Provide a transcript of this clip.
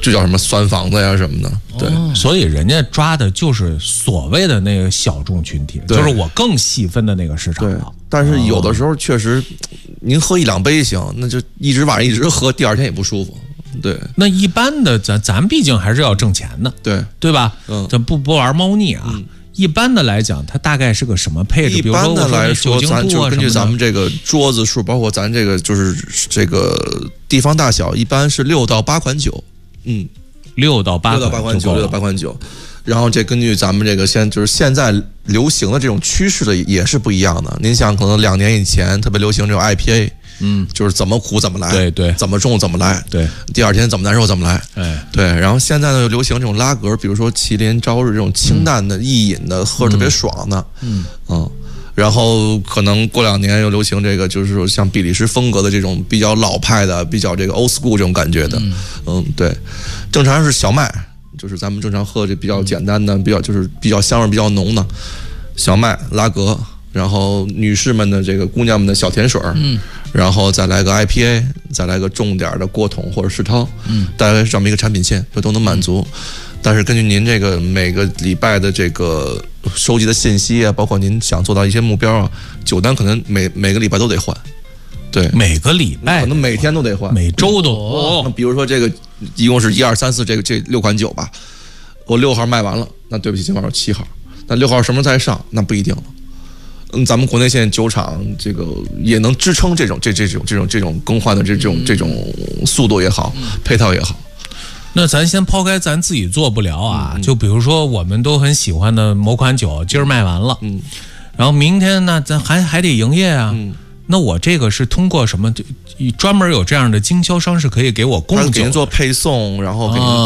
就叫什么酸房子呀什么的。对， 所以人家抓的就是所谓的那个小众群体，就是我更细分的那个市场了。 但是有的时候确实，您喝1-2杯行，那就晚上一直喝，第二天也不舒服。对， 那一般的咱毕竟还是要挣钱的，对吧？咱不玩猫腻啊。一般的来讲，它大概是个什么配置？ 一般的来说，咱就根据咱们这个桌子数，包括咱这个就是这个地方大小，一般是6到8款酒。 6到8 款酒。然后这根据咱们这个现在流行的这种趋势的也是不一样的。您想，可能2年以前特别流行这种 IPA。就是怎么苦怎么来， 对， 怎么重怎么来， 对， 第二天怎么难受怎么来，对。然后现在呢，又流行这种拉格，比如说麒麟、朝日这种清淡的、易饮的，喝着特别爽的，然后可能过2年又流行这个，就是说像比利时风格的这种比较老派的、比较这个 old school 这种感觉的，对。正常是小麦，就是咱们正常喝这比较简单的、比较香味比较浓的小麦拉格。然后女士们的这个姑娘们的小甜水，然后再来个 IPA， 再来个重点的过桶或者世涛，大概是这么一个产品线，就都能满足。但是根据您这个每个礼拜的这个收集的信息啊，包括您想做到一些目标啊，酒单可能每个礼拜都得换。对， 每个礼拜可能每天都得换， 每周都。 比如说这个一共是1、2、3、4这6款酒吧，我6号卖完了，那对不起，今晚有7号，那6号什么时候再上，那不一定了。咱们国内现在酒厂这个也能支撑这种更换的这种速度也好，配套也好。 那咱先抛开咱自己做不了啊，就比如说我们都很喜欢的某款酒，今儿卖完了，然后明天呢，咱还得营业啊。那我这个是通过什么？专门有这样的经销商是可以给我供酒， 给您做配送，然后给您